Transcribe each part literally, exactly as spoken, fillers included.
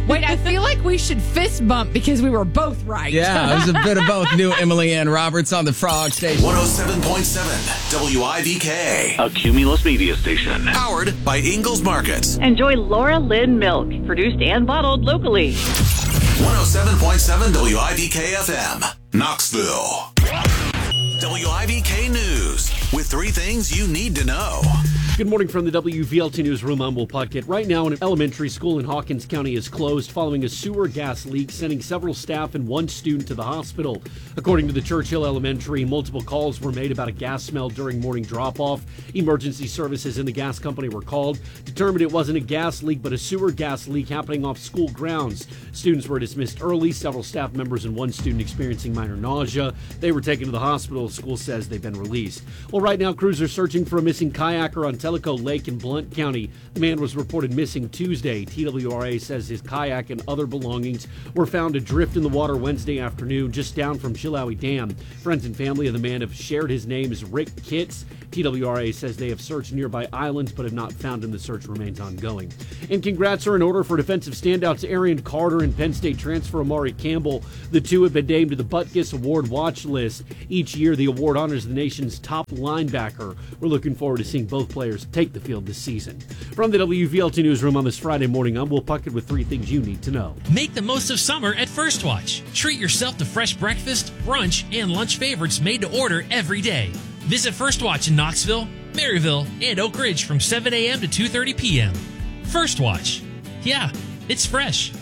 Wait, I feel like we should fist bump because we were both right. Yeah, it was a bit of both. New Emily Ann Roberts on the Frog Station. one oh seven point seven W I V K. A Cumulus media station. Powered by Ingalls Markets. Enjoy Laura Lynn milk, produced and bottled locally. one oh seven point seven W I V K F M, Knoxville. W I V K News with three things you need to know. Good morning from the W V L T Newsroom. I'm Will Puckett. Right now, an elementary school in Hawkins County is closed following a sewer gas leak, sending several staff and one student to the hospital. According to the Churchill Elementary, multiple calls were made about a gas smell during morning drop-off. Emergency services and the gas company were called, determined it wasn't a gas leak but a sewer gas leak happening off school grounds. Students were dismissed early, several staff members and one student experiencing minor nausea. They were taken to the hospital. The school says they've been released. Well, right now, crews are searching for a missing kayaker on Tellico Lake in Blount County. The man was reported missing Tuesday. T W R A says his kayak and other belongings were found adrift in the water Wednesday afternoon, just down from Chilhowie Dam. Friends and family of the man have shared his name as Rick Kitts. T W R A says they have searched nearby islands but have not found him. The search remains ongoing. And congrats are in order for defensive standouts Arian Carter and Penn State transfer Amari Campbell. The two have been named to the Butkus Award watch list. Each year, the award honors the nation's top linebacker. We're looking forward to seeing both players take the field this season. From the W V L T Newsroom on this Friday morning, I'm Will Puckett with three things you need to know. Make the most of summer at First Watch. Treat yourself to fresh breakfast, brunch, and lunch favorites made to order every day. Visit First Watch in Knoxville, Maryville, and Oak Ridge from seven a.m. to two thirty p.m. First Watch. Yeah, it's fresh.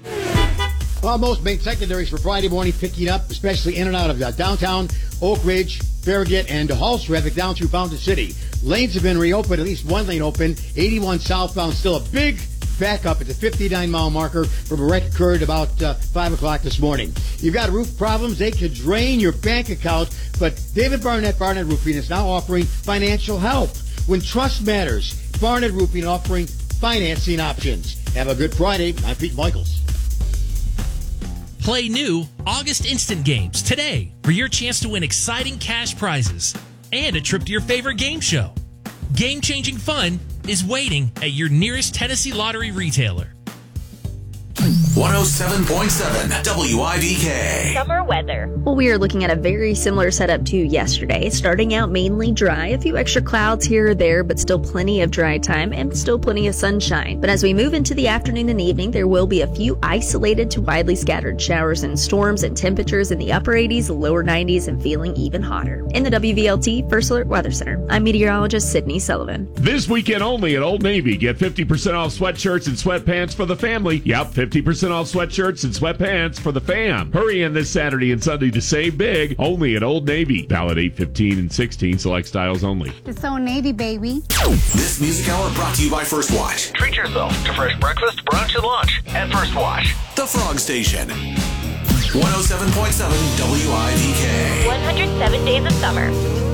Well, most main secondaries for Friday morning picking up, especially in and out of uh, downtown, Oak Ridge, Farragut, and Halls traffic down through Fountain City. Lanes have been reopened, at least one lane open. eighty-one southbound, still a big backup at the fifty-nine mile marker from a wreck occurred about uh, five o'clock this morning. You've got roof problems. They could drain your bank account, but David Barnett, Barnett Roofing, is now offering financial help. When trust matters, Barnett Roofing offering financing options. Have a good Friday. I'm Pete Michaels. Play new August Instant Games today for your chance to win exciting cash prizes and a trip to your favorite game show. Game-changing fun is waiting at your nearest Tennessee Lottery retailer. one oh seven point seven W I V K. Summer weather. Well, we are looking at a very similar setup to yesterday. Starting out mainly dry, a few extra clouds here or there, but still plenty of dry time and still plenty of sunshine. But as we move into the afternoon and evening, there will be a few isolated to widely scattered showers and storms, and temperatures in the upper eighties, lower nineties, and feeling even hotter. In the W V L T First Alert Weather Center, I'm meteorologist Sydney Sullivan. This weekend only at Old Navy, get fifty percent off sweatshirts and sweatpants for the family. Yep, fifty percent off sweatshirts and sweatpants for the fam. Hurry in this Saturday and Sunday to save big, only at Old Navy. Valid eight fifteen and sixteen, select styles only. It's Old Navy, baby. This music hour brought to you by First Watch. Treat yourself to fresh breakfast, brunch, and lunch at First Watch. The Frog Station. one oh seven point seven W I V K. one hundred seven days of summer.